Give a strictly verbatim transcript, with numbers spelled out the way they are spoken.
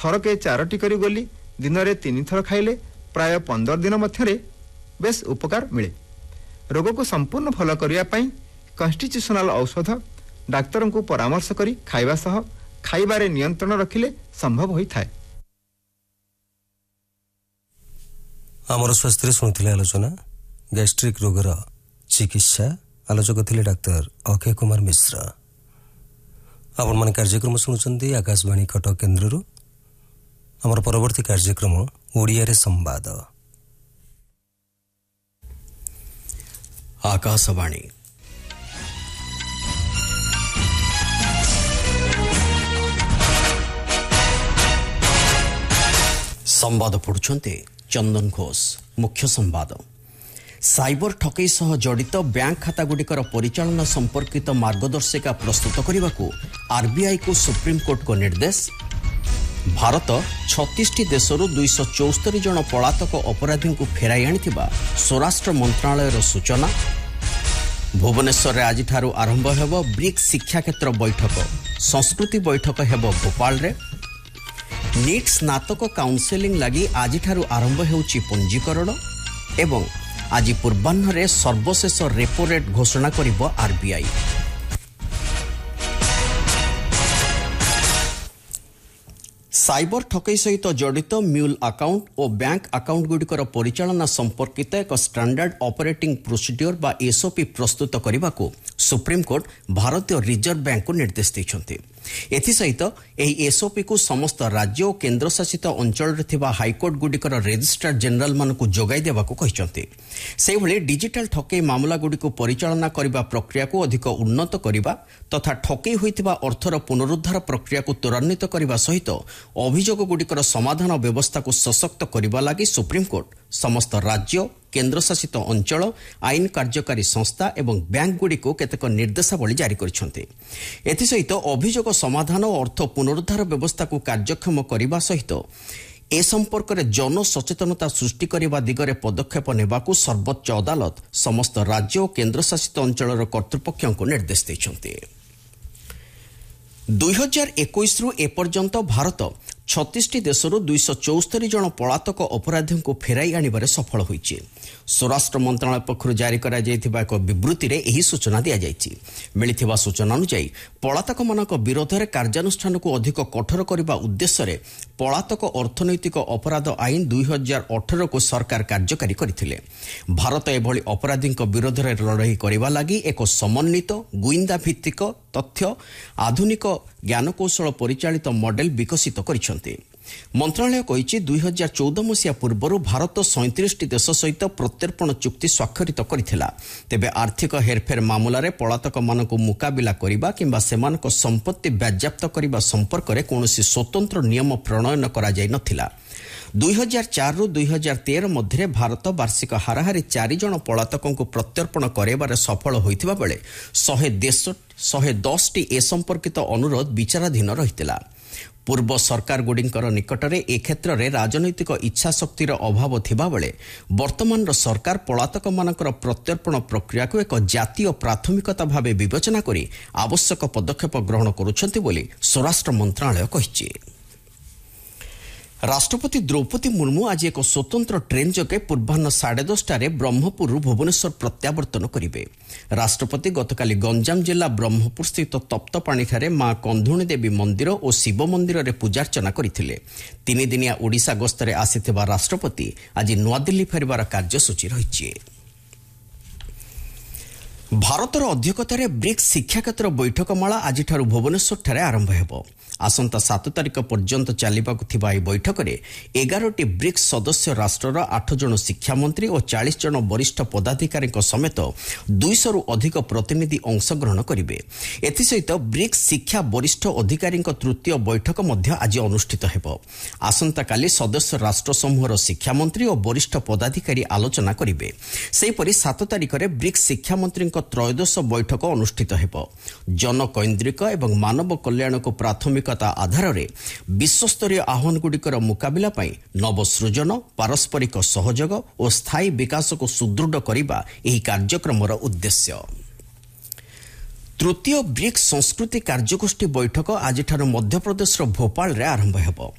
थरके चारोटी करी गोली दिन में तीन थर खाइले प्राय पंदर दिन मध्य बेस उपकार मिले। रोग को संपूर्ण भल करने कन्स्टिट्यूशनल औषध डाक्तर को परामर्श करी खाइबा सह खाइबारे नियंत्रण रखिले संभव होता है। आमर स्वास्थ्य शुणुले आलोचना गैस्ट्रिक रोगर चिकित्सा आलोचक थे डाक्तर अक्षय कुमार मिश्र। आपण मैंने कार्यक्रम शुणुंट आकाशवाणी कटक केन्द्र। आमर परवर्ती कार्यक्रम ओडिया रे संवाद। आकाशवाणी संवाद पढ़ुछन्ते चंदन घोष। मुख्य संवाद साइबर ठकई सह जड़ित बैंक खाता गुड़िकर परिचालना संपर्कित मार्गदर्शिका प्रस्तुत करने को आरबीआई को सुप्रीमकोर्ट को निर्देश। भारत छत्तीस देशरू दुईश चौस्तरी जन पलातक अपराधी को फेराई आनिथिबा स्वराष्ट्र मंत्रालयर सूचना। भुवनेश्वर में आज आरंभ हेब ब्रिक्स शिक्षा क्षेत्र बैठक। संस्कृति बैठक हेब भोपाल रे। नीट स्नातक काउंसेलिंग लगी आज आरंभ हेउची पंजीकरण एवं आज पूर्वाह्न सर्वशेष रेपो रेट घोषणा करिब आरबीआई। साइबर ठकई सहित जड़ित म्यूल अकाउंट और बैंक अकाउंट गुड़िकर परिचालना संपर्कित एक स्टैंडर्ड ऑपरेटिंग प्रोसीड्योर बा एसओपी प्रस्तुत करने को सुप्रीमकोर्ट भारतीय रिजर्व बैंक को निर्देश देते। एसहित यह एसओपी को समस्त राज्य और केन्द्र शासित अंचल हाइकोर्ट गुड़िकर रेजिस्ट्रार जेनेल मान जोगाई देवाक कहते। से भली डिजिटल ठकई मामला गुड़िक परिचालना करने प्रक्रिया को अधिक उन्नत करने तथा ठकई होइथिबा अर्थर पुनरुद्धार प्रक्रिया को त्वरान्वित करने सहित अभियोग गुड़िकर समाधान व्यवस्था को सशक्त करने लगी सुप्रीमकोर्ट समस्त राज्य केन्द्र शासित अंचल आईन कार्यकारी संस्था एवं बैंक गुड़िक केतेक निर्देशावली जारी करिसेंते। एथिसहित अभियोग समाधान और अर्थ पुनरुद्धार व्यवस्था को कार्यक्षम करने सहित ए संपर्क में जन सचेतनता सृष्टि करने दिगरे पदक्षेप नेबाकू सर्वोच्च अदालत समस्त राज्य और केन्द्र शासित अंचल कर्तृपक्षों को निर्देश देते। दुई हजार इक्कीस रु एपर्यंत भारत छत्तीस देशरू दुईश चौस्तरी जन पलातक अपराधी को फेराई आनिबारे सफल होइछि। स्वराष्ट्र मंत्रालय पक्षरु जारी करा जायथिबा एक विवृत्ति रे एही सूचना दिया जायछि। मिलिथिबा सूचना अनुसार पलातक मानक विरोध में कार्यानुष्ठान को अधिक कठोर करने उद्देश्य रे पलातक अर्थनैतिक अपराध आईन दुई हजार अठारह को सरकार कार्यकारी करथिले। भारत एभली अपराधी विरोध में लड़ाई करने लगी एक समन्वित गुइंदा भित्तिक तथ्य आधुनिक ज्ञानकौशल परिचालित मॉडल विकसित करिसेंते। मंत्रालय कहिछि दुई हजार चौदह मसीहा पूर्व भारत सैंतीस देश सहित प्रत्यर्पण चुक्ति स्वाक्षरित करथिला। तेबे आर्थिक हेरफेर मामला पलातक मानक मुकाबिला करबा किंबा सेमानक संपत्ति बाज्याप्त करबा संपर्क में कौनसी स्वतंत्र नियम प्रणयन करा जाय नथिला। दुई हजार चार रु दुई हजार तेरह मध्य भारत वार्षिक हाराहारी चार जन पलातकों को प्रत्यर्पण करार सफल होइथिबा बेले शहे देश शहे दस टी ए संपर्कित अनुरोध विचाराधीन रहितिला। पूर्व सरकार गुड़िकर निकटरे ए क्षेत्र में राजनैतिक इच्छा शक्तिर अभाव थिबा बेले वर्तमान सरकार पलातक मानकर प्रत्यर्पण प्रक्रिया को एक जातीय प्राथमिकता भावे विवेचना करी आवश्यक पदक्षेप ग्रहण करुछन्ति बोली स्वराष्ट्र मंत्रालय कहिछि। राष्ट्रपति द्रौपदी मुर्मू आज एक स्वतंत्र ट्रेन जोगे पूर्वाह्न साढ़े दसटार ब्रह्मपुर भुवनेश्वर प्रत्यावर्तन करेंगे। राष्ट्रपति गतकाली गंजाम जिला ब्रह्मपुर स्थित तप्तपाणी मां कंधुणी देवी मंदिर और शिव मंदिर में पूजार्चना करथिले। तीन दिनिया ओडिशा गस्तरे आसिथिबा राष्ट्रपति आज नुआदिल्ली फेरबार कार्यसूची रहिछि। भारतर अध्यक्षतार ब्रिक्स शिक्षा क्षेत्र बैठकमाला आज भुवनेश्वर आरंभ हेब। आसंता सात तारिख पर्यंत चलिबाकु थिबा एही बैठक में एगारटी ब्रिक्स सदस्य राष्ट्रर आठ जन शिक्षा मंत्री और चालीस जन वरिष्ठ पदाधिकारी समेत दुईश रु अधिक प्रतिनिधि अंशग्रहण करेंगे। एसहित ब्रिक्स शिक्षा वरिष्ठ अधिकारी तृतीय बैठक आज अनुष्ठित हेब। आसंता काली सदस्य राष्ट्र समूहर शिक्षा मंत्री और वरिष्ठ पदाधिकारी आलोचना करेंगे। सेहीपरि सात तारिख में ब्रिक्स शिक्षा मंत्री त्रयोदश बैठक अनुष्ठित हेब। जनकैन्द्रिक एवं मानव कल्याण को प्राथमिक आधार में विश्वस्तरीय आह्वान गुड़िकर मुकाबला पाई नवसृजन पारस्परिक सहयोग और स्थायी विकास को सुदृढ़ करने यह कार्यक्रम उद्देश्य। तृतीय ब्रिक्स संस्कृति कार्यगोष्ठी बैठक आज मध्यप्रदेश भोपाल रे आरंभ हेब।